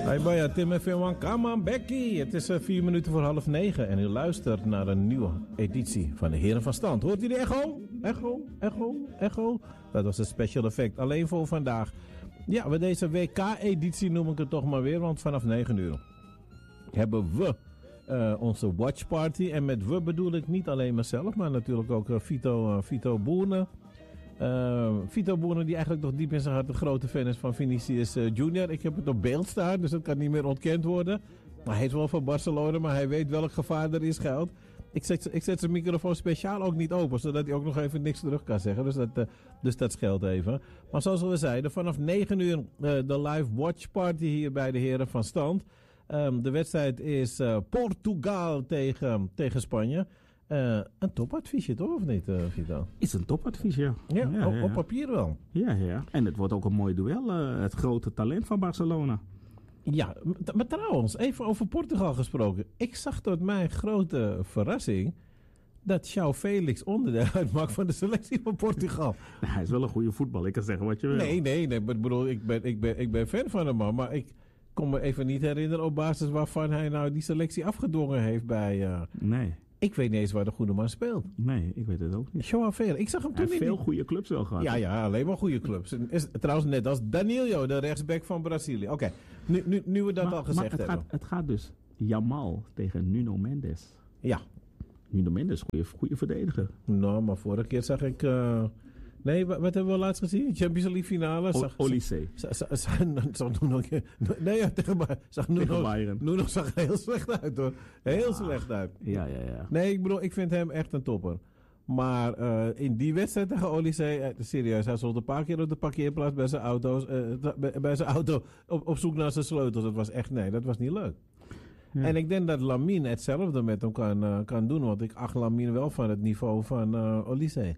Hi Baya, Tim FM, come on Becky. Het is 4 minuten voor 8:30 en u luistert naar een nieuwe editie van de Heren van Stand. Hoort u de echo? Echo, echo, echo. Dat was een special effect, alleen voor vandaag. Ja, bij deze WK-editie noem ik het toch maar weer, want vanaf 9 uur hebben we onze watchparty. En met we bedoel ik niet alleen mezelf, maar natuurlijk ook Vito Boerne. Vito Boerne, die eigenlijk nog diep in zijn hart een grote fan is van Vinicius Junior. Ik heb het op beeld staan, dus dat kan niet meer ontkend worden. Maar hij is wel van Barcelona, maar hij weet welk gevaar er is geldt. Ik zet zijn microfoon speciaal ook niet open, zodat hij ook nog even niks terug kan zeggen. Dus dat scheelt even. Maar zoals we zeiden, vanaf 9 uur de live watch party hier bij de Heren van Stand. De wedstrijd is Portugal tegen Spanje. Een topadviesje toch, of niet, Vito? Is een topadvies, ja. Ja, op papier wel. Ja. En het wordt ook een mooi duel. Het grote talent van Barcelona. Ja, maar trouwens, even over Portugal gesproken. Ik zag tot mijn grote verrassing dat João Felix onderdeel uitmaakt van de selectie van Portugal. Hij is wel een goede voetballer, ik kan zeggen wat je wil. Nee, ik bedoel, ik ben fan van hem, man, maar ik kon me even niet herinneren op basis waarvan hij nou die selectie afgedwongen heeft bij... Nee. Ik weet niet eens waar de goede man speelt. Nee, ik weet het ook niet. João Felix. Ik zag hem toen niet. Veel goede clubs wel gehad. Ja, alleen maar goede clubs. Is trouwens net als Danilo, de rechtsback van Brazilië. Oké, nu we dat al gezegd hebben. Het gaat dus Yamal tegen Nuno Mendes. Ja. Nuno Mendes, goede verdediger. Nou, maar vorige keer zag ik... Nee, wat hebben we laatst gezien? Champions League finale. Olysee. Tegen Bayern. Nuno zag er heel slecht uit, hoor. Heel slecht uit. Ja. Nee, ik vind hem echt een topper. Maar in die wedstrijd tegen Olysee, serieus, hij stond een paar keer op de parkeerplaats bij zijn auto op zoek naar zijn sleutels. Dat was niet leuk. Ja. En ik denk dat Lamine hetzelfde met hem kan doen, want ik acht Lamine wel van het niveau van Olysee.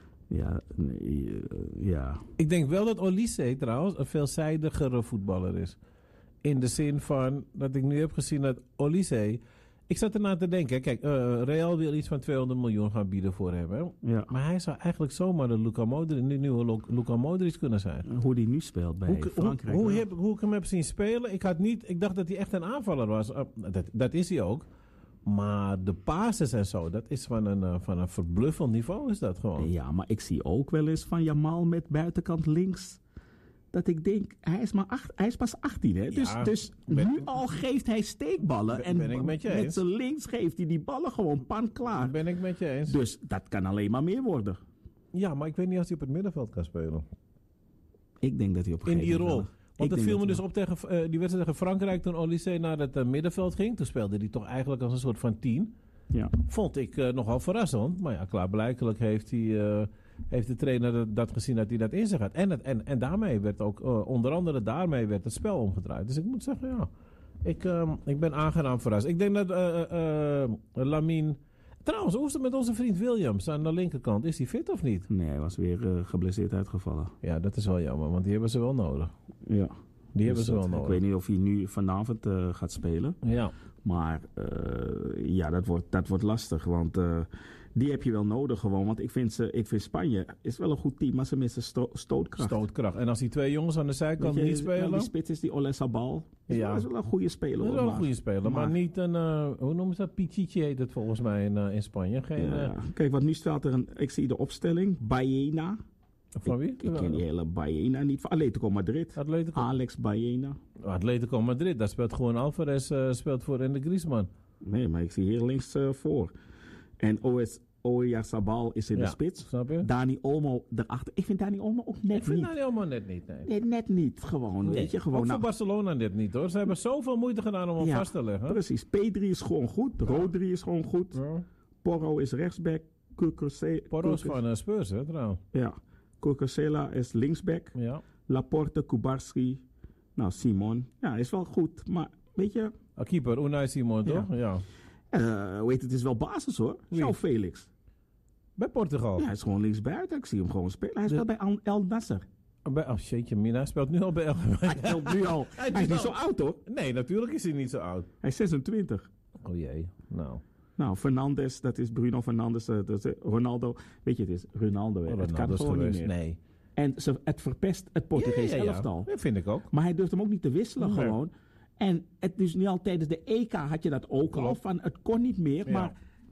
Ja. Ik denk wel dat Olysee trouwens een veelzijdigere voetballer is. In de zin van dat ik nu heb gezien dat Olysee... Ik zat ernaar te denken. Kijk, Real wil iets van 200 miljoen gaan bieden voor hem. Hè? Ja. Maar hij zou eigenlijk zomaar de nieuwe Luka Modric kunnen zijn. Hoe die nu speelt bij Frankrijk. Hoe ik hem heb zien spelen. Ik dacht dat hij echt een aanvaller was. Dat is hij ook. Maar de passes en zo, dat is van een verbluffend niveau, is dat gewoon. Ja, maar ik zie ook wel eens van Yamal met buitenkant links. Dat ik denk, hij is pas 18, hè? Ja, dus nu al geeft hij steekballen. En ben ik met je eens. Met zijn links geeft hij die ballen gewoon pan klaar. Ben ik met je eens. Dus dat kan alleen maar meer worden. Ja, maar ik weet niet of hij op het middenveld kan spelen. Ik denk dat hij op in die rol. Want dat viel me dus op tegen die wedstrijd tegen Frankrijk toen Olysee naar het middenveld ging. Toen speelde hij toch eigenlijk als een soort van 10. Ja. Vond ik nogal verrassend. Maar ja, klaarblijkelijk heeft de trainer dat gezien dat hij dat in zich had. En daarmee werd ook, onder andere daarmee werd het spel omgedraaid. Dus ik moet zeggen, ja, ik ben aangenaam verrast. Ik denk dat Lamine... Trouwens, hoe is het met onze vriend Williams aan de linkerkant? Is hij fit of niet? Nee, hij was weer geblesseerd uitgevallen. Ja, dat is wel jammer, want die hebben ze wel nodig. Ja. Die hebben ze wel nodig. Ik weet niet of hij nu vanavond gaat spelen. Ja. Maar dat wordt lastig, want die heb je wel nodig gewoon. Want ik vind Spanje is wel een goed team, maar ze missen stootkracht. En als die twee jongens aan de zijkant niet spelen... Die spits is die Oyarzabal. Dat is wel een goede speler. Dat is wel een goede speler, maar niet een... hoe noemen ze dat? Pichichi heet het volgens mij in Spanje. Kijk, want nu staat er ik zie de opstelling. Baena. Van wie? Ik ken die hele Baena niet. Van Atletico Madrid. Alex Baena. Atletico Madrid, daar speelt gewoon Alvarez voor en de Griezmann. Nee, maar ik zie hier links voor. En Oyarzabal is in de spits. Snap je? Dani Olmo erachter. Ik vind Dani Olmo ook net niet. Ik vind Dani Olmo net niet, nee. Net niet, gewoon. Nee. Weet je, gewoon. Ook voor Barcelona net niet, hoor. Ze hebben zoveel moeite gedaan om hem vast te leggen. Precies. P3 is gewoon goed. Rodri is gewoon goed. Ja. Porro is rechtsback. Porro is van Spurs, hè, trouwens. Ja. Cucurella is linksback. Ja. Laporte, Kubarski. Nou, Simon. Ja, is wel goed. Maar, weet je... Keeper, Unai Simon, toch? Ja. Het is wel basis, hoor. João Felix. Bij Portugal? Ja, hij is gewoon linksbuiten. Ik zie hem gewoon spelen. Hij speelt bij El Nasser. Jeetje mina, hij speelt nu al bij El Hij speelt nu al. Hij is niet zo oud, hoor. Nee, natuurlijk is hij niet zo oud. Hij is 26. Oh jee, Nou, Fernandes, dat is Bruno Fernandes. Dat is Ronaldo. Weet je, het is Ronaldo. Het kan gewoon niet meer. Nee. En het verpest het Portugees elftal. Dat vind ik ook. Maar hij durft hem ook niet te wisselen, gewoon. En het dus niet al tijdens de EK had je dat ook al, van het kon niet meer, Ja. maar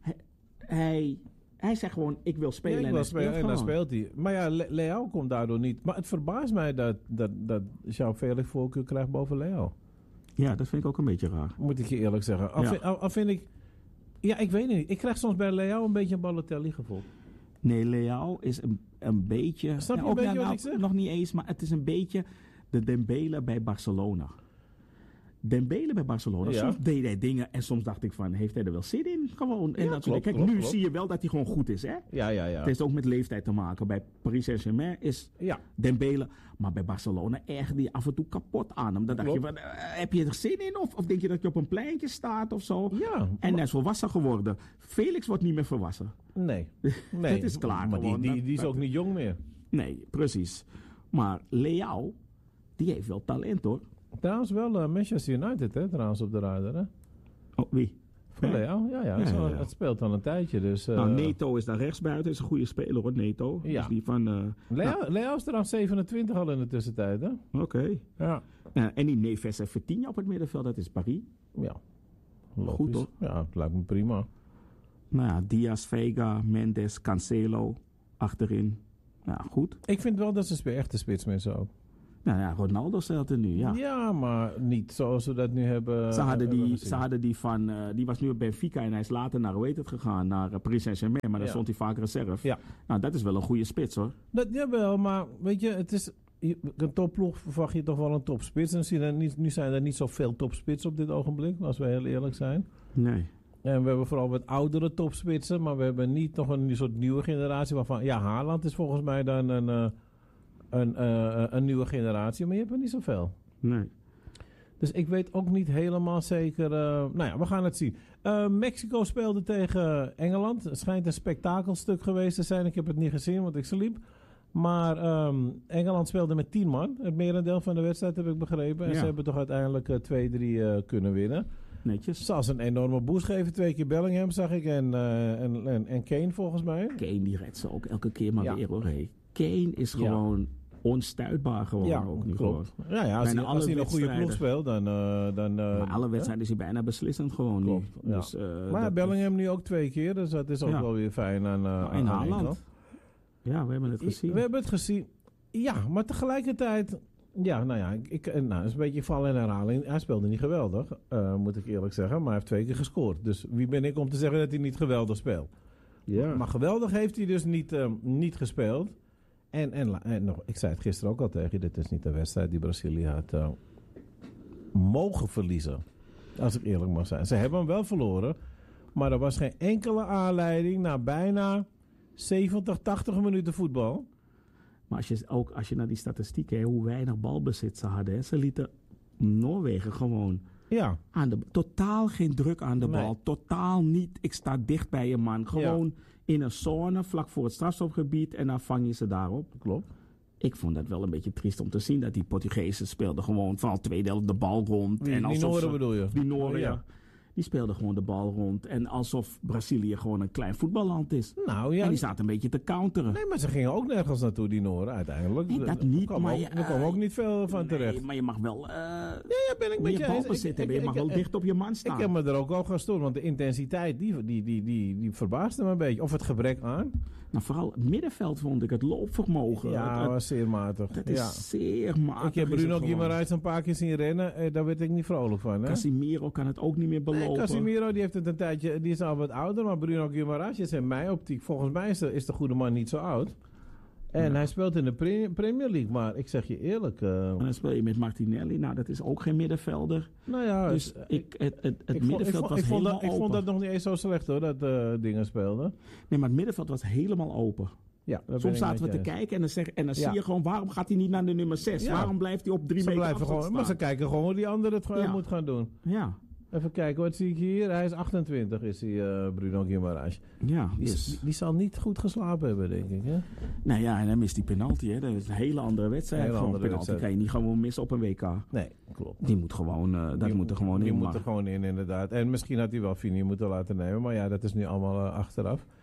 hij zegt gewoon, ik wil spelen Ja, en hij speelt en dan gewoon. speelt hij. Maar ja, Leao komt daardoor niet. Maar het verbaast mij dat João Felix voorkeur krijgt boven Leao. Ja, dat vind ik ook een beetje raar. Moet ik je eerlijk zeggen. Al vind ik... Ja, ik weet het niet. Ik krijg soms bij Leao een beetje een Balotelli gevoel. Nee, Leao is een beetje... Snap je ja, een beetje nou, wat ik zeg? Nog niet eens, maar het is een beetje de Dembele bij Barcelona. Dembele bij Barcelona, Ja. soms deed hij dingen en soms dacht ik van, heeft hij er wel zin in? Gewoon. En Ja, dat klopt, Kijk, klopt, nu klopt. zie je wel dat hij gewoon goed is, hè? Ja. Het heeft ook met leeftijd te maken. Bij Paris Saint-Germain is Ja. Dembele, maar bij Barcelona erg die af en toe kapot aan hem. Dan dacht je Klopt. van, heb je er zin in? Of denk je dat je op een pleintje staat of zo? Ja. En hij is volwassen geworden. Felix wordt niet meer volwassen. Nee. Het is klaar Maar gewoon. die is ook niet jong meer. Nee, precies. Maar Leao, die heeft wel talent hoor. Trouwens wel Manchester United, hè? Trouwens op de radar, hè? Oh, wie? Voor Ja. Leao? Ja. Het speelt al een tijdje, dus... Nou, Neto is daar rechtsbuiten. Is een goede speler hoor, Neto. Ja. Dus die van... Leao is trouwens 27 al in de tussentijd, hè? Oké. Ja. En die Neves en Vertinha op het middenveld, dat is Paris. Ja. Logisch. Goed, hoor. Ja, het lijkt me prima. Nou ja, Diaz, Vega, Mendes, Cancelo achterin. Ja, goed. Ik vind wel dat ze echt de spits mensen ook. Nou ja, Ronaldo staat er nu, ja. Ja, maar niet zoals we dat nu hebben. Ze hadden gezien. die van... die was nu op Benfica en hij is later naar, hoe heet het, gegaan? Naar Paris Saint-Germain, maar daar Ja. stond hij vaak reserve. Ja. Nou, dat is wel een goede spits hoor. Jawel, maar weet je, het is. Een topploeg verwacht je toch wel een topspits. En nu zijn er niet zoveel topspits op dit ogenblik, als we heel eerlijk zijn. Nee. En we hebben vooral wat oudere topspitsen, maar we hebben niet nog een soort nieuwe generatie waarvan. Ja, Haaland is volgens mij dan een nieuwe generatie, maar je hebt er niet zoveel. Nee. Dus ik weet ook niet helemaal zeker. Nou ja, we gaan het zien. Mexico speelde tegen Engeland. Het schijnt een spektakelstuk geweest te zijn. Ik heb het niet gezien, want ik sliep. Maar Engeland speelde met 10 man. Het merendeel van de wedstrijd heb ik begrepen. En Ja. ze hebben toch uiteindelijk 2-3 kunnen winnen. Netjes. Zal ze een enorme boost geven. 2 keer Bellingham zag ik. En Kane volgens mij. Kane die redt ze ook elke keer maar Ja. weer hoor. Hey. Kane is gewoon onstuitbaar gewoon. Ja, ook nu klopt. gewoon. Ja, als Bijna hij alle een goede wedstrijden. ploeg speelt, dan Maar alle wedstrijden is hij bijna beslissend gewoon Klopt, nu. ja. Dus, maar dat Bellingham nu ook 2 keer. Dus dat is ook Ja. wel weer fijn aan in aan Engeland. Haaland. Ja, we hebben het gezien. We hebben het gezien. Ja, maar tegelijkertijd... Ja, nou ja, het is een beetje vallen en herhaling. Hij speelde niet geweldig, moet ik eerlijk zeggen. Maar hij heeft 2 keer gescoord. Dus wie ben ik om te zeggen dat hij niet geweldig speelt? Ja. Maar geweldig heeft hij dus niet gespeeld. En nog, ik zei het gisteren ook al tegen je. Dit is niet de wedstrijd die Brazilië had mogen verliezen. Als ik eerlijk mag zijn. Ze hebben hem wel verloren. Maar er was geen enkele aanleiding na bijna 70, 80 minuten voetbal. Maar als je naar die statistieken, hè, hoe weinig balbezit ze hadden. Hè, ze lieten Noorwegen gewoon Ja, totaal geen druk aan de Nee. bal. Totaal niet, ik sta dicht bij je man. Gewoon in een zone, vlak voor het strafschopgebied. En dan vang je ze daarop. klopt. Ik vond dat wel een beetje triest om te zien dat die Portugezen speelden gewoon van tweede helft de bal rond. Die alsof Noren ze- bedoel je? Die Noren, Ja. ja. Die speelden gewoon de bal rond. En alsof Brazilië gewoon een klein voetballand is. Nou ja, En die zaten een beetje te counteren. nee, maar ze gingen ook nergens naartoe, die Noren, uiteindelijk. Nee, dat niet, Er kwam maar ook, je, er kwam ook niet veel van terecht. Nee, maar je mag wel Ja, ben ik met meer je eens. balbezit hebben. Je mag wel dicht op je man staan. Ik heb me er ook al gestoord, want de intensiteit die verbaasde me een beetje. Of het gebrek aan. Nou, vooral het middenveld vond ik, het loopvermogen. Ja, het- was zeer matig. dat Ja. is zeer matig. Ik heb is het Bruno gewoon. Guimaraes een paar keer zien rennen. Daar werd ik niet vrolijk van. Hè? Casimiro kan het ook niet meer belopen. Nee, Casimiro die heeft het een tijdje, die is al wat ouder. Maar Bruno Guimaraes is in mijn optiek, volgens mij is de goede man niet zo oud. En Ja. hij speelt in de Premier League. Maar ik zeg je eerlijk. En dan speel je met Martinelli. Nou, dat is ook geen middenvelder. Nou ja, Dus het middenveld was helemaal open. ik vond dat nog niet eens zo slecht hoor, dat dingen speelden. Nee, maar het middenveld was helemaal open. Ja, daar ben Soms ik zaten we met te je eens. kijken en dan Ja. zie je gewoon, waarom gaat hij niet naar de nummer 6? Ja. Waarom blijft hij op 3 Ze meter blijven afstand gewoon, maar ze staan? kijken gewoon hoe die ander het gewoon Ja. moet gaan doen. Ja, Even kijken, wat zie ik hier? Hij is 28, is hij, Bruno Guimaraes. ja. Die, Dus, die zal niet goed geslapen hebben, denk ik. Hè? nou ja, en dan mist die penalty. Hè. Dat is een hele andere wedstrijd. Hele Gewoon andere penalty wedstrijd. kan je niet gewoon missen op een WK. Nee, klopt. Die moet gewoon, dat moet er gewoon die in. moet maar- er gewoon in, inderdaad. En misschien had hij wel Fini moeten laten nemen, maar ja, dat is nu allemaal achteraf.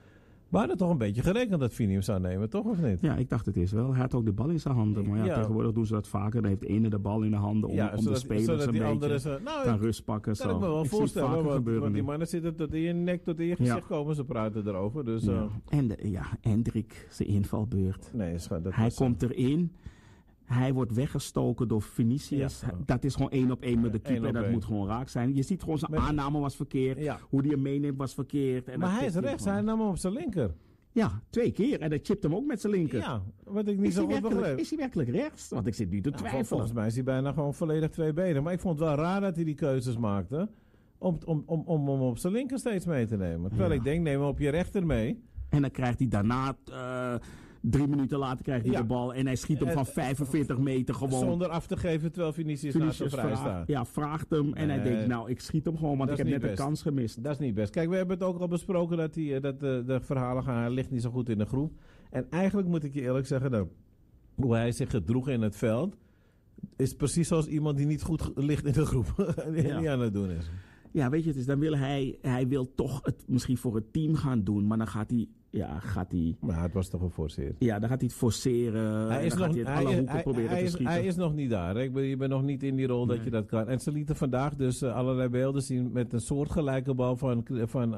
We hadden toch een beetje gerekend dat Vini hem zou nemen, toch of niet? Ja, ik dacht het is wel. Hij had ook de bal in zijn handen. Maar ja, tegenwoordig doen ze dat vaker. Dan heeft de ene de bal in de handen om de spelers een beetje kan rust pakken. Dat kan ik me wel voorstellen. Want die mannen zitten tot in je nek, tot in je gezicht komen. Ze praten erover. Dus, En Hendrik, zijn invalbeurt. Nee, hij komt erin. Hij wordt weggestoken door Vinicius. Ja. Dat is gewoon 1-op-1 met de keeper. Dat moet gewoon raak zijn. Je ziet gewoon zijn aanname was verkeerd. Ja. Hoe hij hem meeneemt was verkeerd. En maar hij is rechts. Hij nam hem op zijn linker. Ja, 2 keer. En hij chipt hem ook met zijn linker. Ja, wat ik niet zo goed begreep. Is hij werkelijk rechts? Want ik zit nu te twijfelen. Volgens mij is hij bijna gewoon volledig 2 benen. Maar ik vond het wel raar dat hij die keuzes maakte. Om hem op zijn linker steeds mee te nemen. Terwijl ik denk, neem hem op je rechter mee. En dan krijgt hij daarna... 3 minuten later krijgt hij de bal en hij schiet hem van 45 meter gewoon. Zonder af te geven terwijl Vinicius naast hem vrij staat. Ja, vraagt hem en hij denkt, nou, ik schiet hem gewoon, want ik heb net een kans gemist. Dat is niet best. Kijk, we hebben het ook al besproken dat de verhalen gaan, hij ligt niet zo goed in de groep. En eigenlijk moet ik je eerlijk zeggen, hoe hij zich gedroeg in het veld, is precies zoals iemand die niet goed ligt in de groep. Die niet aan het doen is. Ja, weet je, dus dan wil hij wil toch het misschien voor het team gaan doen, maar dan gaat hij... Maar het was toch geforceerd? Ja, dan gaat hij het forceren. Hij is nog niet alle hoeken proberen te schieten. Hij is nog niet daar. Je bent nog niet in die rol dat je dat kan. En ze lieten vandaag dus allerlei beelden zien met een soortgelijke bal van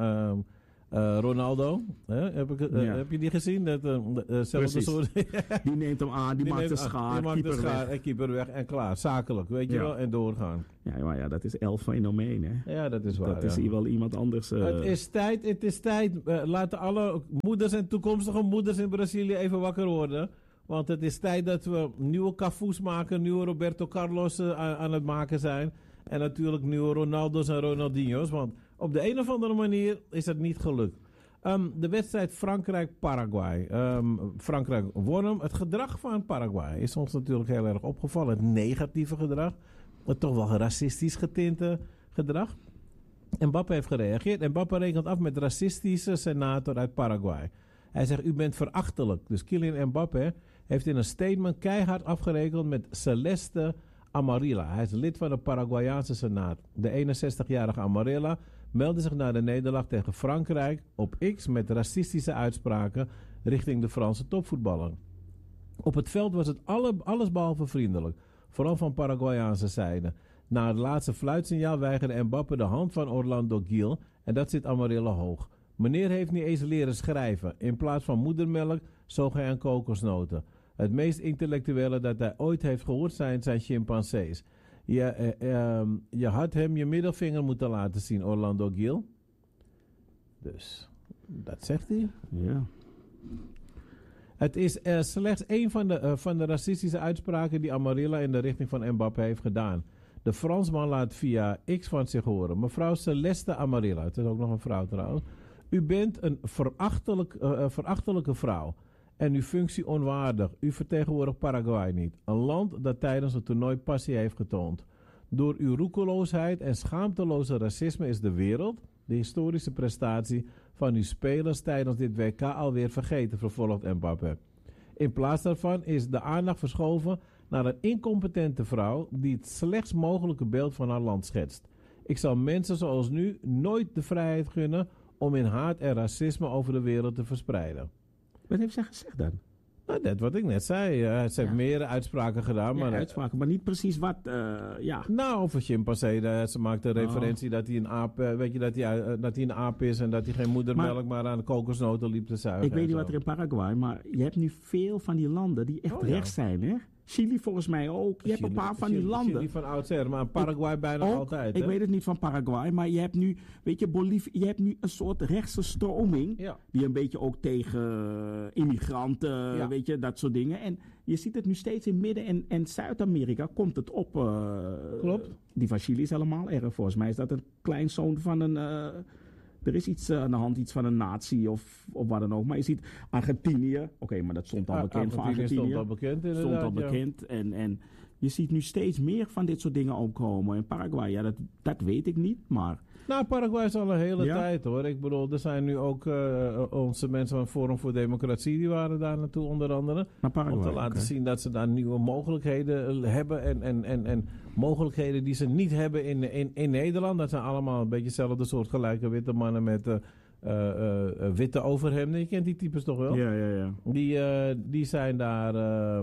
Ronaldo. Heb je die gezien? Zelfde soort. Die neemt hem aan, die maakt de schaar. Die maakt de schaar en keeper weg en klaar. Zakelijk, weet je wel. En doorgaan. Ja, maar dat is fenomeen, hè? Ja, dat is waar. Dat is hier wel iemand anders. Het is tijd. Laten alle moeders en toekomstige moeders in Brazilië even wakker worden. Want het is tijd dat we nieuwe Cafu's maken, nieuwe Roberto Carlos aan het maken zijn. En natuurlijk nieuwe Ronaldo's en Ronaldinho's. Want op de een of andere manier is het niet gelukt. De wedstrijd Frankrijk-Paraguay. Frankrijk won hem. Het gedrag van Paraguay is ons natuurlijk heel erg opgevallen. Het negatieve gedrag. Het toch wel racistisch getinte gedrag. Mbappé heeft gereageerd. Mbappé rekent af met racistische senator uit Paraguay. Hij zegt, u bent verachtelijk. Dus Kylian Mbappé heeft in een statement keihard afgerekend met Celeste Amarilla. Hij is lid van de Paraguayaanse Senaat. De 61-jarige Amarilla meldde zich na de nederlaag tegen Frankrijk op X met racistische uitspraken richting de Franse topvoetballer. Op het veld was het allesbehalve vriendelijk, vooral van Paraguayaanse zijde. Na het laatste fluitsignaal weigerde Mbappé de hand van Orlando Gil en dat zit Amarilla hoog. Meneer heeft niet eens leren schrijven. In plaats van moedermelk zoog hij aan kokosnoten. Het meest intellectuele dat hij ooit heeft gehoord zijn chimpansees. Je had hem je middelvinger moeten laten zien, Orlando Gil. Dus, dat zegt hij. Ja. Het is slechts één van de racistische uitspraken die Amarilla in de richting van Mbappé heeft gedaan. De Fransman laat via X van zich horen. Mevrouw Celeste Amarilla, het is ook nog een vrouw trouwens. U bent een verachtelijke vrouw. En uw functie onwaardig. U vertegenwoordigt Paraguay niet. Een land dat tijdens het toernooi passie heeft getoond. Door uw roekeloosheid en schaamteloze racisme is de wereld, de historische prestatie van uw spelers tijdens dit WK alweer vergeten, vervolgt Mbappé. In plaats daarvan is de aandacht verschoven naar een incompetente vrouw die het slechtst mogelijke beeld van haar land schetst. Ik zal mensen zoals nu nooit de vrijheid gunnen om in haat en racisme over de wereld te verspreiden. Wat heeft zij gezegd dan? Nou, dat wat ik net zei. Ze heeft meer uitspraken gedaan. Ja, uitspraken, maar niet precies wat. Nou, over chimpansee. Ze maakt een referentie dat hij een aap, weet je, dat hij een aap is en dat hij geen moedermelk maar aan de kokosnoten liep te zuigen. Ik weet niet wat er in Paraguay, maar je hebt nu veel van die landen die echt rechts zijn, hè? Chili volgens mij ook. Je hebt een paar van die landen. Chili van oudsher, maar Paraguay bijna ook, altijd. Ik weet het niet van Paraguay, maar je hebt nu, weet je, Bolivia, je hebt nu een soort rechtse stroming. Die een beetje ook tegen immigranten, weet je, dat soort dingen. En je ziet het nu steeds in Midden- en Zuid-Amerika komt het op. Klopt. Die van Chili is helemaal erg. Volgens mij is dat een kleinzoon van een... er is iets aan de hand, iets van een nazi of wat dan ook. Maar je ziet Argentinië. Oké, maar dat stond al bekend van Argentinië. Stond al bekend inderdaad. Stond al bekend. En je ziet nu steeds meer van dit soort dingen opkomen. In Paraguay, ja, dat weet ik niet, maar... Nou, Paraguay is al een hele tijd, hoor. Ik bedoel, er zijn nu ook onze mensen van Forum voor Democratie, die waren daar naartoe onder andere. Paraguay, om te laten zien dat ze daar nieuwe mogelijkheden hebben en mogelijkheden die ze niet hebben in Nederland. Dat zijn allemaal een beetje hetzelfde soort gelijke witte mannen met witte overhemden. Je kent die types toch wel? Ja. Die zijn daar...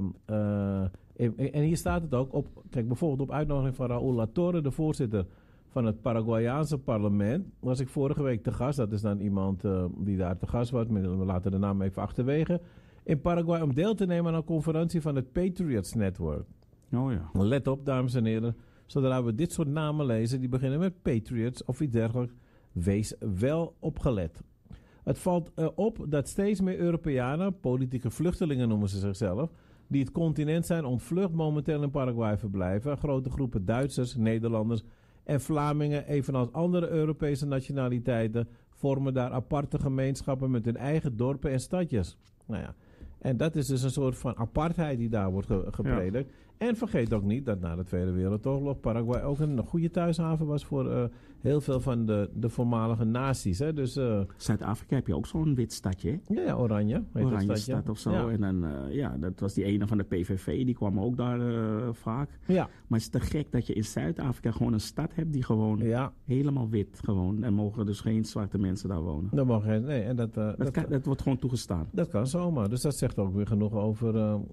en hier staat het ook op... Kijk, bijvoorbeeld op uitnodiging van Raúl Latorre, de voorzitter van het Paraguayaanse parlement, was ik vorige week te gast. Dat is dan iemand die daar te gast was. We laten de naam even achterwege. In Paraguay om deel te nemen aan een conferentie van het Patriots Network. Oh ja. Let op, dames en heren. Zodra we dit soort namen lezen, die beginnen met Patriots of iets dergelijks, wees wel opgelet. Het valt op dat steeds meer Europeanen, politieke vluchtelingen noemen ze zichzelf, die het continent zijn ontvlucht, momenteel in Paraguay verblijven. Grote groepen Duitsers, Nederlanders en Vlamingen, evenals andere Europese nationaliteiten, vormen daar aparte gemeenschappen met hun eigen dorpen en stadjes. Nou ja, en dat is dus een soort van apartheid die daar wordt gepredikt. Ja. En vergeet ook niet dat na de Tweede Wereldoorlog Paraguay ook een goede thuishaven was voor heel veel van de voormalige naties. Hè? Dus, Zuid-Afrika heb je ook zo'n wit stadje. Ja, Oranje. Oranje stad of zo. Ja. En dan, dat was die ene van de PVV, die kwam ook daar vaak. Ja. Maar het is te gek dat je in Zuid-Afrika gewoon een stad hebt die gewoon helemaal wit gewoon. En mogen dus geen zwarte mensen daar wonen. Dat mag geen, nee. En dat wordt gewoon toegestaan. Dat kan zomaar. Dus dat zegt ook weer genoeg over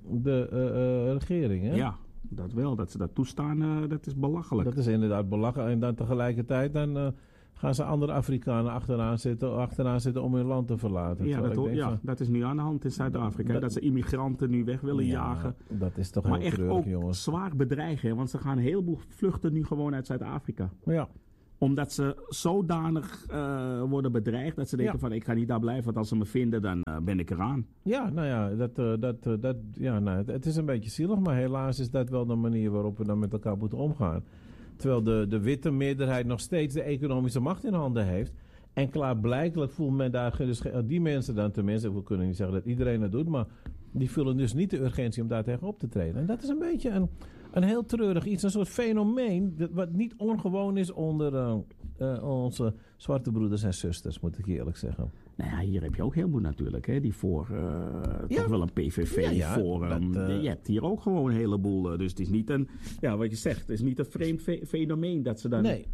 de regering, hè? Ja. Dat wel, dat ze dat toestaan, dat is belachelijk. Dat is inderdaad belachelijk. En dan tegelijkertijd gaan ze andere Afrikanen achteraan zitten om hun land te verlaten. Ja, dat is nu aan de hand in Zuid-Afrika. Dat ze immigranten nu weg willen jagen. Dat is toch maar heel treurig, jongens. Maar echt ook zwaar bedreigen. Want ze gaan een heleboel vluchten nu gewoon uit Zuid-Afrika. Ja. Omdat ze zodanig worden bedreigd dat ze denken van ik ga niet daar blijven. Want als ze me vinden dan ben ik eraan. Ja, nou ja, het is een beetje zielig. Maar helaas is dat wel de manier waarop we dan met elkaar moeten omgaan. Terwijl de witte meerderheid nog steeds de economische macht in handen heeft. En klaarblijkelijk voelt men daar... Dus die mensen dan tenminste... We kunnen niet zeggen dat iedereen het doet. Maar die vullen dus niet de urgentie om daar tegen op te treden. En dat is een beetje een heel treurig iets. Een soort fenomeen wat niet ongewoon is onder onze zwarte broeders en zusters. Moet ik eerlijk zeggen. Nou ja, hier heb je ook heel veel natuurlijk. Hè, die voor toch wel een PVV-forum. Je hebt hier ook gewoon een heleboel. Dus het is niet een... Ja, wat je zegt. Het is niet een vreemd fenomeen dat ze dan... Nee.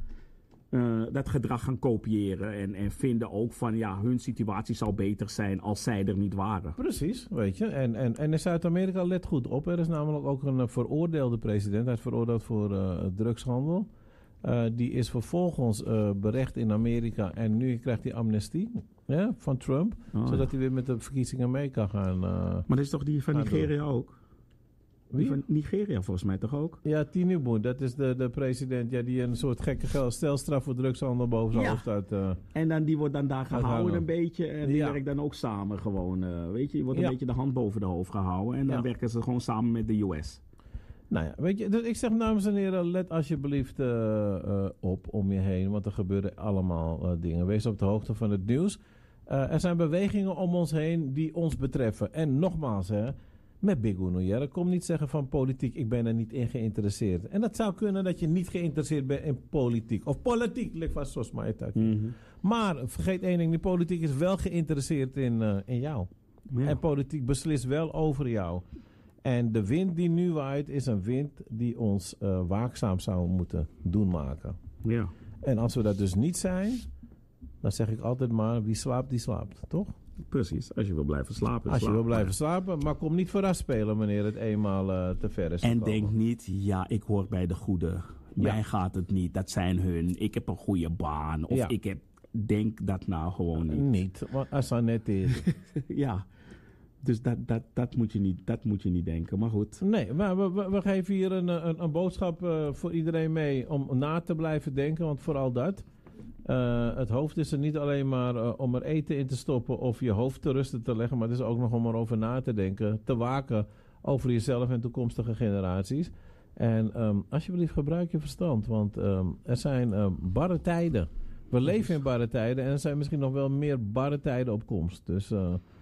Dat gedrag gaan kopiëren en vinden ook van hun situatie zou beter zijn als zij er niet waren. Precies, weet je. En in Zuid-Amerika, let goed op, er is namelijk ook een veroordeelde president. Hij is veroordeeld voor drugshandel. Die is vervolgens berecht in Amerika en nu krijgt hij amnestie van Trump. Zodat hij weer met de verkiezingen mee kan gaan. Maar dat is toch die van Nigeria ook? Wie? Van Nigeria volgens mij toch ook? Ja, Tinubu, dat is de president die een soort gekke stelstraf voor drugshandel boven zijn hoofd uit... en dan die wordt dan daar gehouden een beetje en die werkt dan ook samen gewoon. Weet je, die wordt een beetje de hand boven de hoofd gehouden en dan werken ze gewoon samen met de US. Nou ja, weet je, dus ik zeg dames en heren, let alsjeblieft op om je heen, want er gebeuren allemaal dingen. Wees op de hoogte van het nieuws. Er zijn bewegingen om ons heen die ons betreffen. En nogmaals, met Big Uno, kom niet zeggen van politiek, ik ben er niet in geïnteresseerd. En dat zou kunnen dat je niet geïnteresseerd bent in politiek. Of politiek, ligt vast zoals mij het Maar vergeet één ding, die politiek is wel geïnteresseerd in jou. Ja. En politiek beslist wel over jou. En de wind die nu waait is een wind die ons waakzaam zou moeten doen maken. Ja. En als we dat dus niet zijn, dan zeg ik altijd maar, wie slaapt, die slaapt, toch? Precies, als je wil blijven slapen. Als je wil blijven slapen, maar kom niet verrast spelen wanneer het eenmaal te ver is. En denk niet, ik hoor bij de goede. Mij gaat het niet, dat zijn hun. Ik heb een goede baan. Of denk dat nou gewoon niet. Niet, want als dat net is. Ja. Dus dat moet je niet denken, maar goed. Nee, maar we geven hier een boodschap voor iedereen mee om na te blijven denken, want vooral dat. Het hoofd is er niet alleen maar om er eten in te stoppen of je hoofd te rusten te leggen, maar het is ook nog om erover na te denken, te waken over jezelf en toekomstige generaties. En alsjeblieft gebruik je verstand, want er zijn barre tijden. We leven in barre tijden en er zijn misschien nog wel meer barre tijden op komst. Dus...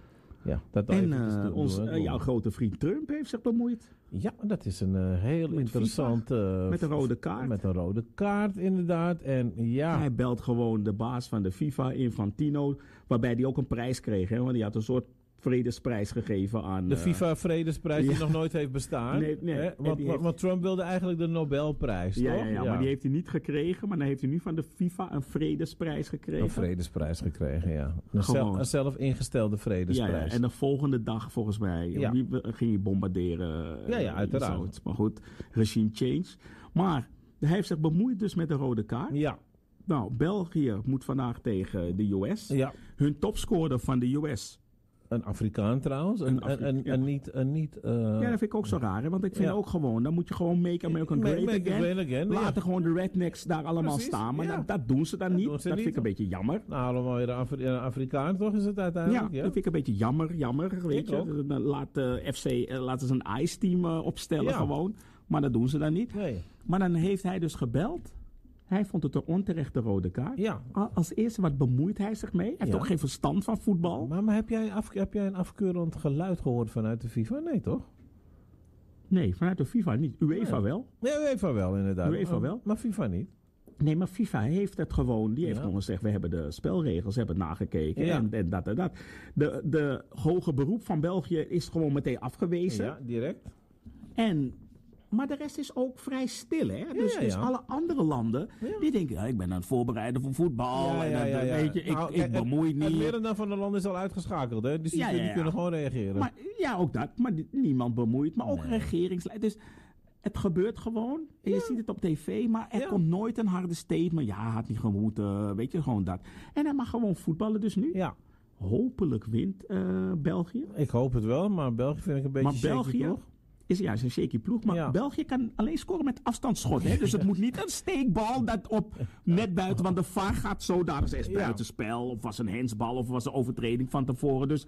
jouw grote vriend Trump heeft zich bemoeid. Ja, dat is een heel interessant... met een rode kaart. Met een rode kaart, inderdaad. En ja... Hij belt gewoon de baas van de FIFA, Infantino, waarbij hij ook een prijs kreeg. Hè? Want die had een soort vredesprijs gegeven aan... De FIFA-vredesprijs die nog nooit heeft bestaan. Nee, want Trump wilde eigenlijk de Nobelprijs, toch? Ja, maar die heeft hij niet gekregen. Maar dan heeft hij nu van de FIFA een vredesprijs gekregen. Een vredesprijs gekregen, ja. Een zelf ingestelde vredesprijs. Ja, en de volgende dag, volgens mij, ging hij bombarderen. Ja, uiteraard. Maar goed, regime change. Maar hij heeft zich bemoeid dus met de rode kaart. Ja. Nou, België moet vandaag tegen de US. Ja. Hun topscorer van de US... Een Afrikaan trouwens. En niet ja, dat vind ik ook zo raar. Hè? Want ik vind ook gewoon... Dan moet je gewoon make America great again. Laten gewoon de rednecks daar allemaal staan. Maar dat doen ze dan niet. Dat vind ik een beetje jammer. Nou, allemaal weer een Afrikaan toch is het uiteindelijk? Ja, dat vind ik een beetje jammer. Weet je. Dan laten ze een ICE-team opstellen gewoon. Maar dat doen ze dan niet. Nee. Maar dan heeft hij dus gebeld. Hij vond het een onterechte rode kaart. Ja. Als eerste, wat bemoeit hij zich mee? Hij heeft ook geen verstand van voetbal. Maar heb jij een afkeurend geluid gehoord vanuit de FIFA? Nee, toch? Nee, vanuit de FIFA niet. UEFA wel. Nee, UEFA wel inderdaad. UEFA wel. Maar FIFA niet. Nee, maar FIFA heeft het gewoon... Die heeft gewoon gezegd, we hebben de spelregels, hebben het nagekeken. Ja. En dat en dat. De hoge beroep van België is gewoon meteen afgewezen. Ja, direct. Maar de rest is ook vrij stil, hè? Dus alle andere landen, die denken... ik ben aan het voorbereiden voor voetbal. Weet je, ik bemoei niet. Het merendeel van de landen is al uitgeschakeld, hè? Dus die kunnen gewoon reageren. Maar, ja, ook dat. Maar niemand bemoeit. Maar ook regeringsleiders. Dus het gebeurt gewoon. En je ziet het op tv. Maar er komt nooit een harde statement. Ja, had niet gemoeten. Weet je, gewoon dat. En hij mag gewoon voetballen dus nu. Ja. Hopelijk wint België. Ik hoop het wel, maar België vind ik een beetje shaky, toch? Is juist een shaky ploeg. Maar België kan alleen scoren met afstandsschot. Hè? Dus het moet niet een steekbal dat op net buiten. Want de VAR gaat zo daar. Dus is buitenspel. Of was een handsbal. Of was een overtreding van tevoren. Dus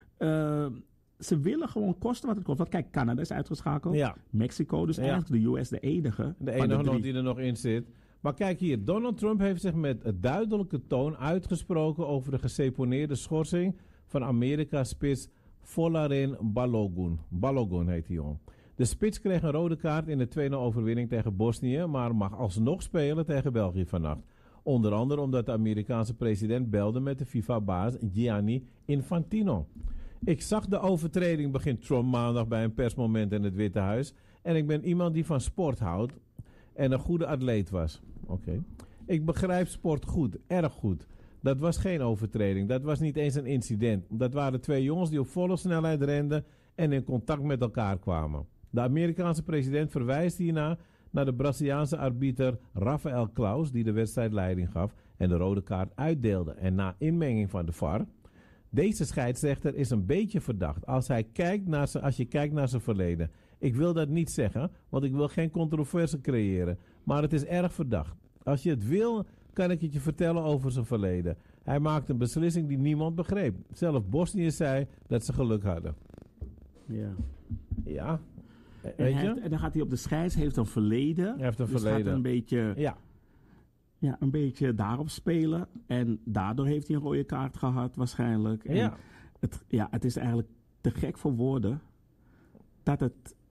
ze willen gewoon kosten wat het kost. Want kijk, Canada is uitgeschakeld. Ja. Mexico. Dus eigenlijk de US de enige. De enige die er nog in zit. Maar kijk hier. Donald Trump heeft zich met een duidelijke toon uitgesproken over de geseponeerde schorsing van Amerika-spits Folarin Balogun. Balogun heet die jongen. De spits kreeg een rode kaart in de 2-0 overwinning tegen Bosnië, maar mag alsnog spelen tegen België vannacht. Onder andere omdat de Amerikaanse president belde met de FIFA-baas Gianni Infantino. Ik zag de overtreding, begint Trump maandag bij een persmoment in het Witte Huis. En ik ben iemand die van sport houdt en een goede atleet was. Oké. Ik begrijp sport goed, erg goed. Dat was geen overtreding. Dat was niet eens een incident. Dat waren twee jongens die op volle snelheid renden en in contact met elkaar kwamen. De Amerikaanse president verwijst hierna naar de Braziliaanse arbiter Rafael Claus, die de wedstrijd leiding gaf en de rode kaart uitdeelde. En na inmenging van de VAR, deze scheidsrechter is een beetje verdacht als je kijkt naar zijn verleden. Ik wil dat niet zeggen, want ik wil geen controverse creëren. Maar het is erg verdacht. Als je het wil, kan ik het je vertellen over zijn verleden. Hij maakte een beslissing die niemand begreep. Zelfs Bosnië zei dat ze geluk hadden. Ja. Ja. Weet je? En dan gaat hij op de scheids, heeft een verleden. Hij heeft een dus verleden. Gaat een beetje, een beetje daarop spelen. En daardoor heeft hij een rode kaart gehad waarschijnlijk. En het is eigenlijk te gek voor woorden dat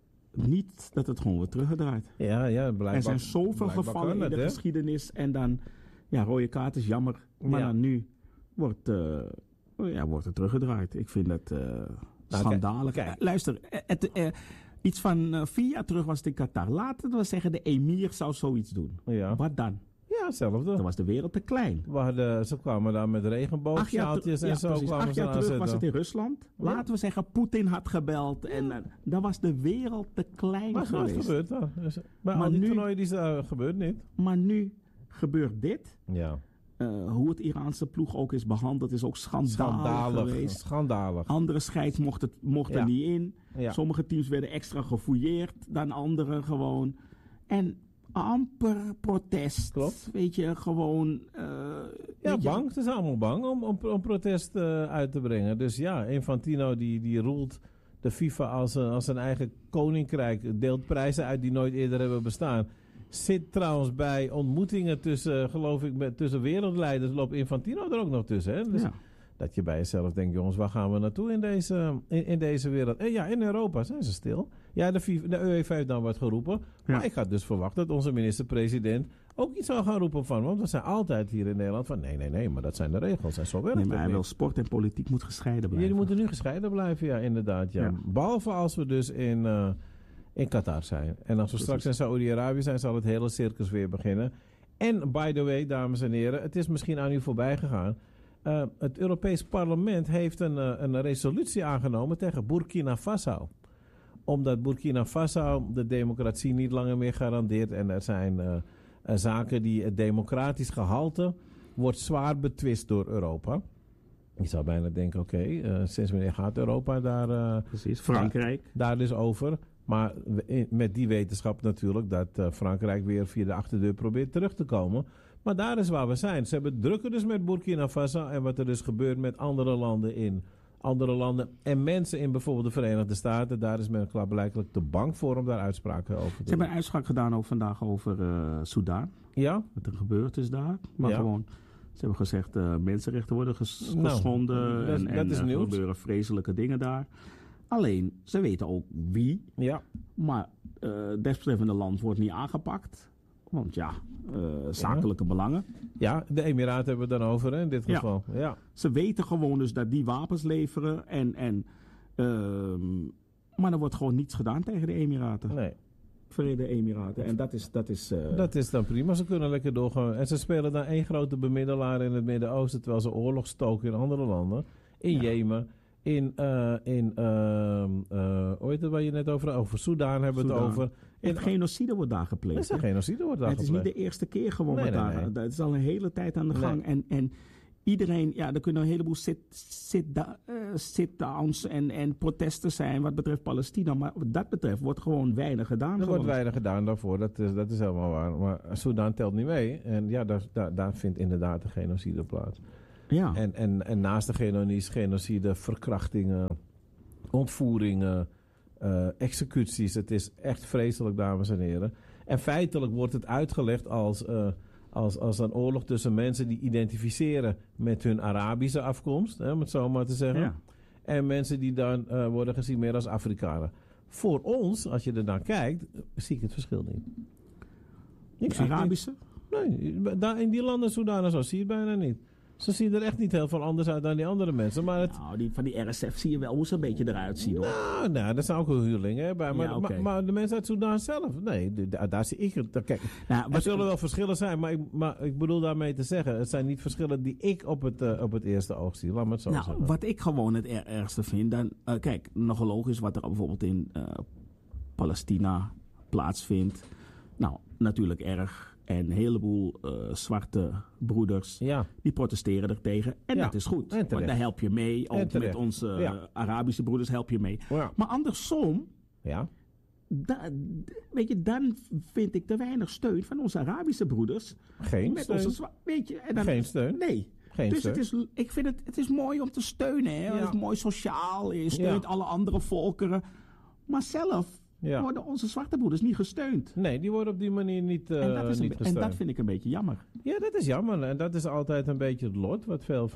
het gewoon wordt teruggedraaid. Ja, blijkbaar. Er zijn zoveel gevallen in de geschiedenis. En dan, rode kaart is jammer. Maar dan nu wordt het teruggedraaid. Ik vind dat schandalig. Luister, iets van 4 jaar terug was het in Qatar. Laten we zeggen, de emir zou zoiets doen. Ja. Wat dan? Ja, hetzelfde. Dan was de wereld te klein. Ze kwamen daar met regenboogsjaaltjes en zo. Precies. 8 jaar terug was het in Rusland. Laten we zeggen, Poetin had gebeld. En dan was de wereld te klein geweest. Maar wat gebeurt er? Bij al die toernooien gebeurt niet. Maar nu gebeurt dit. Ja. Hoe het Iraanse ploeg ook is behandeld is ook schandalig geweest. Schandalig. Andere scheids mochten niet in. Ja. Sommige teams werden extra gefouilleerd dan andere gewoon. En amper protest. Klopt. Weet je, gewoon... bang. Ze zijn allemaal bang om protest uit te brengen. Dus ja, Infantino die roelt de FIFA als een eigen koninkrijk. Deelt prijzen uit die nooit eerder hebben bestaan. Zit trouwens bij ontmoetingen tussen wereldleiders. Loopt Infantino er ook nog tussen. Hè? Dus dat je bij jezelf denkt, jongens, waar gaan we naartoe in deze wereld? En in Europa zijn ze stil. Ja, de UEFA heeft dan wat geroepen. Ja. Maar ik had dus verwacht dat onze minister-president ook iets zou gaan roepen van. Want we zijn altijd hier in Nederland van nee, maar dat zijn de regels. En zo werkt het maar niet. Wel, sport en politiek moet gescheiden blijven. Jullie moeten nu gescheiden blijven, ja, inderdaad. Ja. Behalve als we dus in Qatar zijn. En als we straks in Saoedi-Arabië zijn, zal het hele circus weer beginnen. En, by the way, dames en heren, het is misschien aan u voorbij gegaan. Het Europees Parlement heeft een resolutie aangenomen tegen Burkina Faso. Omdat Burkina Faso de democratie niet langer meer garandeert. En er zijn zaken die het democratisch gehalte wordt zwaar betwist door Europa. Je zou bijna denken, oké, sinds wanneer gaat Europa daar... Precies, Frankrijk. Daar dus over. Maar met die wetenschap natuurlijk dat Frankrijk weer via de achterdeur probeert terug te komen. Maar daar is waar we zijn. Ze hebben drukken dus met Burkina Faso en wat er dus gebeurt met andere landen en mensen in bijvoorbeeld de Verenigde Staten. Daar is men klaarblijkelijk te bang voor om daar uitspraken over te doen. Ze hebben een uitspraak gedaan vandaag over Soedan. Ja. Wat er gebeurd is daar. Maar gewoon, ze hebben gezegd mensenrechten worden geschonden. Dat is nieuws. Er gebeuren vreselijke dingen daar. Alleen, ze weten ook wie. Ja. Maar desbetreffende land wordt niet aangepakt. Want zakelijke belangen. Ja, de Emiraten hebben we het dan over in dit geval. Ja. Ze weten gewoon dus dat die wapens leveren. Maar er wordt gewoon niets gedaan tegen de Emiraten. Nee. Verenigde Emiraten. En dat is dan prima. Ze kunnen lekker doorgaan. En ze spelen dan één grote bemiddelaar in het Midden-Oosten. Terwijl ze oorlog stoken in andere landen. In Jemen. Hoe heet het waar je net over Soedan hebben we het over. Genocide wordt daar gepleegd. Genocide wordt daar gepleegd. Het is niet de eerste keer gewoon daar. Dat is al een hele tijd aan de gang. En iedereen, er kunnen een heleboel sit-downs en protesten zijn wat betreft Palestina. Maar wat dat betreft wordt gewoon weinig gedaan. Er wordt weinig gedaan daarvoor, dat is helemaal waar. Maar Soedan telt niet mee. En ja, daar vindt inderdaad een genocide plaats. Ja. En naast de genocide, verkrachtingen, ontvoeringen, executies. Het is echt vreselijk, dames en heren. En feitelijk wordt het uitgelegd als een oorlog tussen mensen die identificeren met hun Arabische afkomst, om het zo maar te zeggen. Ja. En mensen die dan worden gezien meer als Afrikanen. Voor ons, als je er naar kijkt, zie ik het verschil niet. Arabische? Nee, in die landen, Soedan en zo, zie je het bijna niet. Ze zien er echt niet heel veel anders uit dan die andere mensen. Maar van die RSF zie je wel hoe ze een beetje eruit zien, hoor. Nou, dat zijn ook wel huurlingen bij. Maar de mensen uit Soedan zelf, nee, daar zie ik het. Kijk, er zullen wel verschillen zijn, maar ik bedoel daarmee te zeggen, het zijn niet verschillen die ik op het eerste oog zie. Laat me het zo zeggen. Wat ik gewoon het ergste vind, kijk, nog logisch wat er bijvoorbeeld in Palestina plaatsvindt. Nou, natuurlijk erg. En een heleboel zwarte broeders die protesteren er tegen. En dat is goed. Want daar help je mee. Ook met onze Arabische broeders help je mee. Ja. Maar andersom, dan vind ik te weinig steun van onze Arabische broeders. Geen steun? Geen steun? Nee. Dus ik vind het is mooi om te steunen. Hè? Het is mooi sociaal. Je steunt alle andere volkeren. Maar zelf worden onze zwarte broeders niet gesteund. Nee, die worden op die manier niet gesteund. En dat vind ik een beetje jammer. Ja, dat is jammer. En dat is altijd een beetje het lot wat veel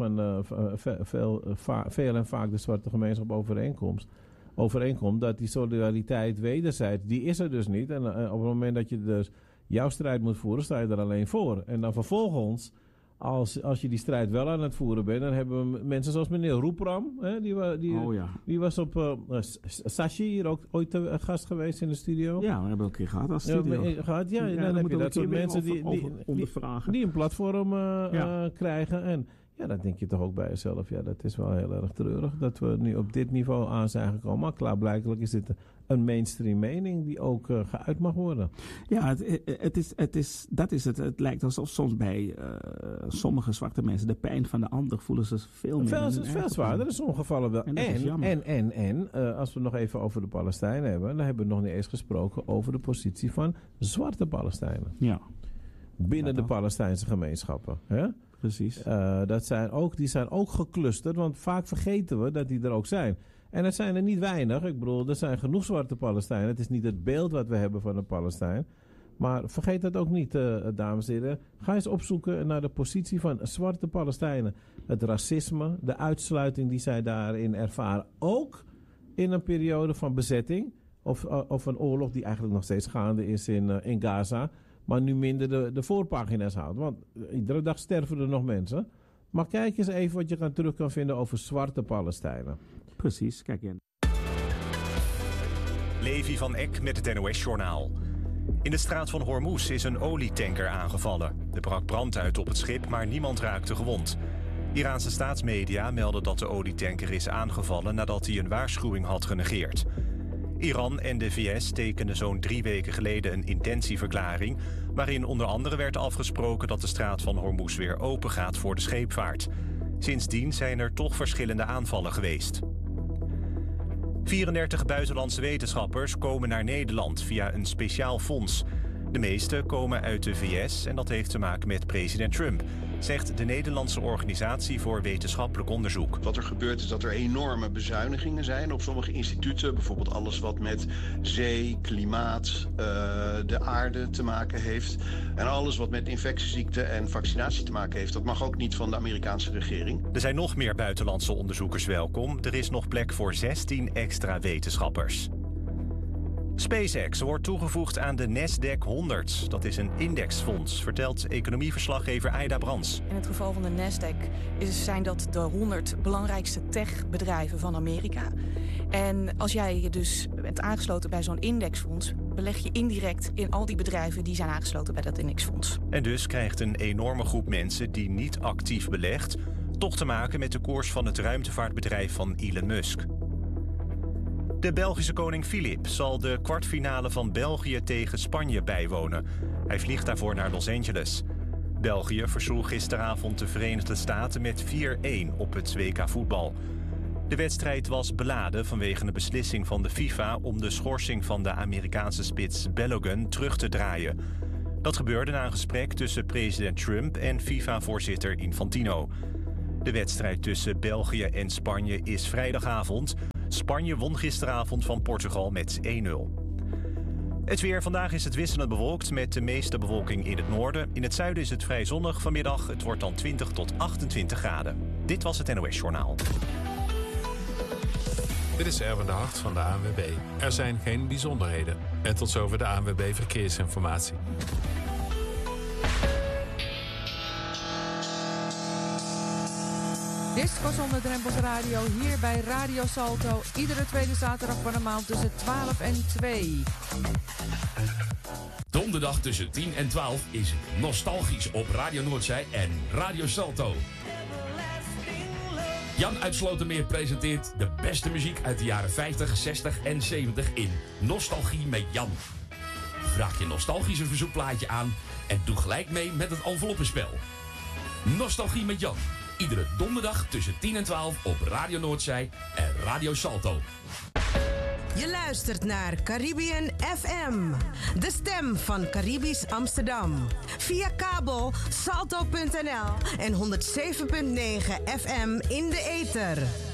en vaak de zwarte gemeenschap overeenkomt. Dat die solidariteit wederzijds, die is er dus niet. En op het moment dat je dus jouw strijd moet voeren, sta je er alleen voor. En dan vervolgens, als je die strijd wel aan het voeren bent, dan hebben we mensen zoals meneer Roepram. Hè, die was op Sashi hier ook ooit gast geweest in de studio. Ja, we hebben ook een keer gehad als studio. Dan heb je dat soort mensen die een platform krijgen. En ja, dan denk je toch ook bij jezelf, dat is wel heel erg treurig dat we nu op dit niveau aan zijn gekomen. Maar klaarblijkelijk is dit een mainstream mening die ook geuit mag worden. Ja, het lijkt alsof soms bij sommige zwarte mensen de pijn van de ander voelen ze veel meer. Veel zwaarder in sommige gevallen wel. En als we nog even over de Palestijnen hebben, dan hebben we nog niet eens gesproken over de positie van zwarte Palestijnen. Ja. Binnen de Palestijnse gemeenschappen. Hè? Precies. Die zijn ook geclusterd, want vaak vergeten we dat die er ook zijn. En het zijn er niet weinig. Ik bedoel, er zijn genoeg zwarte Palestijnen. Het is niet het beeld wat we hebben van een Palestijn. Maar vergeet dat ook niet, dames en heren. Ga eens opzoeken naar de positie van zwarte Palestijnen. Het racisme, de uitsluiting die zij daarin ervaren. Ook in een periode van bezetting. Of een oorlog die eigenlijk nog steeds gaande is in Gaza. Maar nu minder de voorpagina's houdt. Want iedere dag sterven er nog mensen. Maar kijk eens even wat je terug kan vinden over zwarte Palestijnen. Precies, kijk in. Levi van Eck met het NOS-journaal. In de straat van Hormuz is een olietanker aangevallen. Er brak brand uit op het schip, maar niemand raakte gewond. Iraanse staatsmedia melden dat de olietanker is aangevallen nadat hij een waarschuwing had genegeerd. Iran en de VS tekenden zo'n 3 weken geleden een intentieverklaring, waarin onder andere werd afgesproken dat de straat van Hormuz weer open gaat voor de scheepvaart. Sindsdien zijn er toch verschillende aanvallen geweest. 34 buitenlandse wetenschappers komen naar Nederland via een speciaal fonds. De meeste komen uit de VS en dat heeft te maken met president Trump, zegt de Nederlandse Organisatie voor Wetenschappelijk Onderzoek. Wat er gebeurt is dat er enorme bezuinigingen zijn op sommige instituten. Bijvoorbeeld alles wat met zee, klimaat, de aarde te maken heeft. En alles wat met infectieziekten en vaccinatie te maken heeft. Dat mag ook niet van de Amerikaanse regering. Er zijn nog meer buitenlandse onderzoekers welkom. Er is nog plek voor 16 extra wetenschappers. SpaceX wordt toegevoegd aan de Nasdaq 100. Dat is een indexfonds, vertelt economieverslaggever Aida Brands. In het geval van de Nasdaq zijn dat de 100 belangrijkste techbedrijven van Amerika. En als jij je dus bent aangesloten bij zo'n indexfonds, beleg je indirect in al die bedrijven die zijn aangesloten bij dat indexfonds. En dus krijgt een enorme groep mensen die niet actief belegt toch te maken met de koers van het ruimtevaartbedrijf van Elon Musk. De Belgische koning Filip zal de kwartfinale van België tegen Spanje bijwonen. Hij vliegt daarvoor naar Los Angeles. België versloeg gisteravond de Verenigde Staten met 4-1 op het WK voetbal. De wedstrijd was beladen vanwege een beslissing van de FIFA om de schorsing van de Amerikaanse spits Balogun terug te draaien. Dat gebeurde na een gesprek tussen president Trump en FIFA-voorzitter Infantino. De wedstrijd tussen België en Spanje is vrijdagavond. Spanje won gisteravond van Portugal met 1-0. Het weer. Vandaag is het wisselend bewolkt met de meeste bewolking in het noorden. In het zuiden is het vrij zonnig vanmiddag. Het wordt dan 20 tot 28 graden. Dit was het NOS Journaal. Dit is Erwin de Hart van de ANWB. Er zijn geen bijzonderheden. En tot zover de ANWB Verkeersinformatie. Disco zonder drempels radio hier bij Radio Salto. Iedere tweede zaterdag van de maand tussen 12 en 2. Donderdag tussen 10 en 12 is nostalgisch op Radio Noordzij en Radio Salto. Jan uit Slotermeer presenteert de beste muziek uit de jaren 50, 60 en 70 in Nostalgie met Jan. Vraag je nostalgische verzoekplaatje aan en doe gelijk mee met het enveloppenspel. Nostalgie met Jan. Iedere donderdag tussen 10 en 12 op Radio Noordzij en Radio Salto. Je luistert naar Caribbean FM, de stem van Caribisch Amsterdam. Via kabel salto.nl en 107.9 FM in de ether.